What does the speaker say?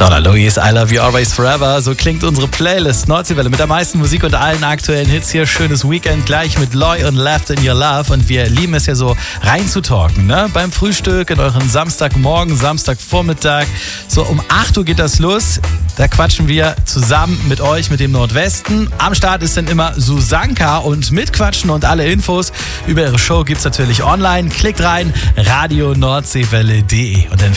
Donna Louise, I Love You Always Forever. So klingt unsere Playlist Nordseewelle mit der meisten Musik und allen aktuellen Hits hier. Schönes Weekend gleich mit Loy und Left in Your Love. Und wir lieben es ja so reinzutalken, ne? Beim Frühstück, in euren Samstagmorgen, Samstagvormittag. So um 8 Uhr geht das los. Da quatschen wir zusammen mit euch, mit dem Nordwesten. Am Start ist dann immer Susanka und mitquatschen und alle Infos über ihre Show gibt's natürlich online. Klickt rein, radionordseewelle.de und dann